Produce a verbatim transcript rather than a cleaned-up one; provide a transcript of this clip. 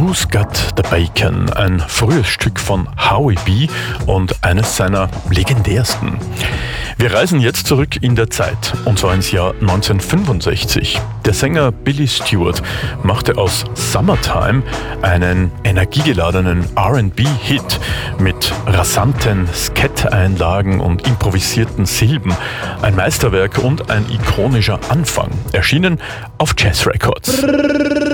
Who's Got the Bacon, ein frühes Stück von Howie B. und eines seiner legendärsten. Wir reisen jetzt zurück in der Zeit, und zwar ins Jahr neunzehnhundertfünfundsechzig. Der Sänger Billy Stewart machte aus Summertime einen energiegeladenen R and B-Hit mit rasanten Skat-Einlagen und improvisierten Silben. Ein Meisterwerk und ein ikonischer Anfang, erschienen auf Jazz Records.